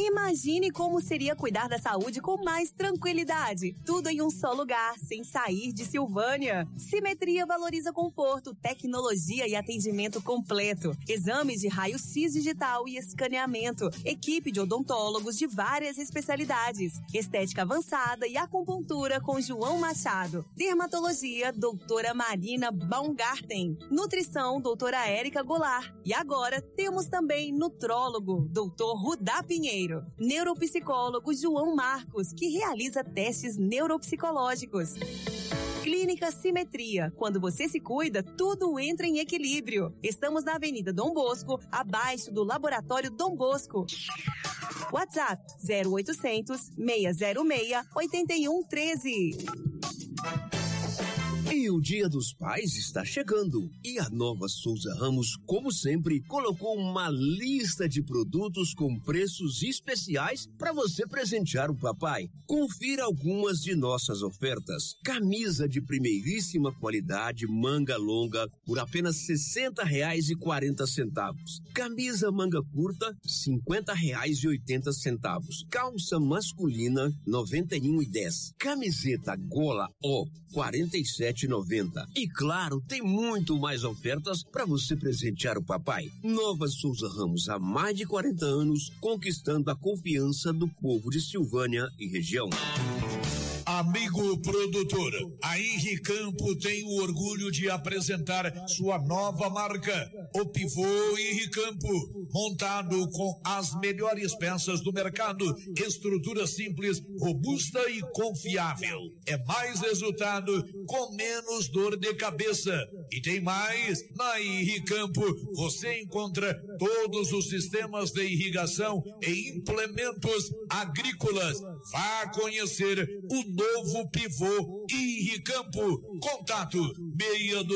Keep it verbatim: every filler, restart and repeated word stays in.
Imagine como seria cuidar da saúde com mais tranquilidade. Tudo em um só lugar, sem sair de Silvânia. Simetria valoriza conforto, tecnologia e atendimento completo. Exames de raio-x digital e escaneamento. Equipe de odontólogos de várias especialidades. Estética avançada e acupuntura com João Machado. Dermatologia, doutora Marina Baumgarten. Nutrição, doutora Érica Goulart. E agora temos também nutrólogo, doutor Rudá Pinheiro. Neuropsicólogo João Marcos, que realiza testes neuropsicológicos. Clínica Simetria. Quando você se cuida, tudo entra em equilíbrio. Estamos na Avenida Dom Bosco, abaixo do Laboratório Dom Bosco. WhatsApp zero oitocentos, seis zero seis, oito um um três. E o Dia dos Pais está chegando e a Nova Souza Ramos, como sempre, colocou uma lista de produtos com preços especiais para você presentear o papai. Confira algumas de nossas ofertas. Camisa de primeiríssima qualidade, manga longa, por apenas sessenta reais e quarenta centavos. Camisa manga curta, cinquenta reais e oitenta centavos. Calça masculina, noventa e um e dez. Camiseta gola O, quarenta e sete e noventa. E claro, tem muito mais ofertas para você presentear o papai. Nova Souza Ramos, há mais de quarenta anos, conquistando a confiança do povo de Silvânia e região. Amigo produtor, a Henri Campo tem o orgulho de apresentar sua nova marca, o Pivô Henri Campo, montado com as melhores peças do mercado, estrutura simples, robusta e confiável. É mais resultado com menos dor de cabeça. E tem mais, na Henri Campo você encontra todos os sistemas de irrigação e implementos agrícolas. Vá conhecer o novo Pivô Henri Campo. Contato seis